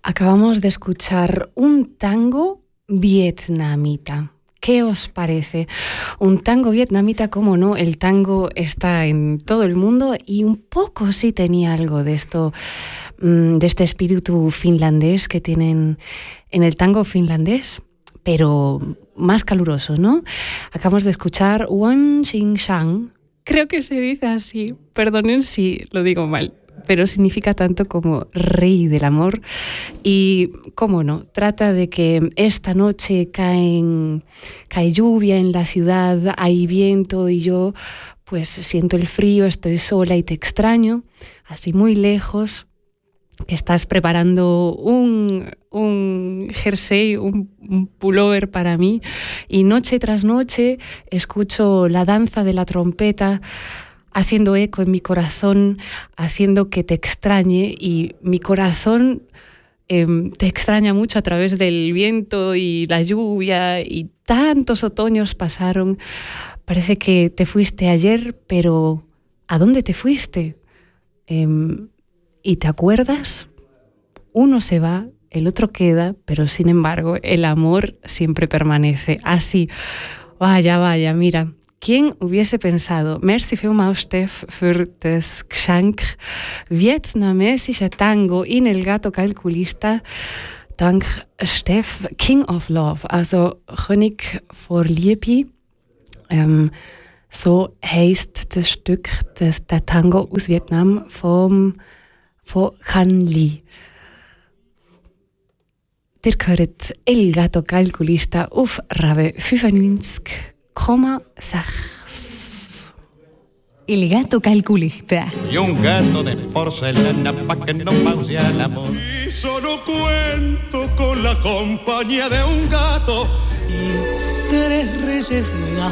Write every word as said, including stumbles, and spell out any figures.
Acabamos de escuchar un tango vietnamita. ¿Qué os parece? Un tango vietnamita, cómo no, el tango está en todo el mundo y un poco sí tenía algo de esto, de este espíritu finlandés que tienen en el tango finlandés, pero más caluroso, ¿no? Acabamos de escuchar Wan Ching Shang, creo que se dice así, perdonen si lo digo mal, pero significa tanto como rey del amor. Y, cómo no, trata de que esta noche caen, cae lluvia en la ciudad, hay viento y yo pues siento el frío, estoy sola y te extraño, así muy lejos, que estás preparando un, un jersey, un, un pullover para mí, y noche tras noche escucho la danza de la trompeta haciendo eco en mi corazón, haciendo que te extrañe, y mi corazón eh, te extraña mucho a través del viento y la lluvia, y tantos otoños pasaron. Parece que te fuiste ayer, pero ¿a dónde te fuiste? Eh, ¿Y te acuerdas? Uno se va, el otro queda, pero sin embargo el amor siempre permanece. Así, vaya, vaya, mira. ¿Quién hubiese pensado? Merci vielmals, Steff, für das Geschenk. Vietnamesische Tango in El Gato Calculista. Dank, Steff, King of Love, also König vor Liebe. Ähm, so heißt das Stück, das, der Tango aus Vietnam vom, von Can Ly. Ihr hört El Gato Calculista auf Rave fünfundneunzig Komma sechs. El Gato Calculista. Y un gato de porcelana pa' que no pause al amor. Y solo cuento con la compañía de un gato y tres reyes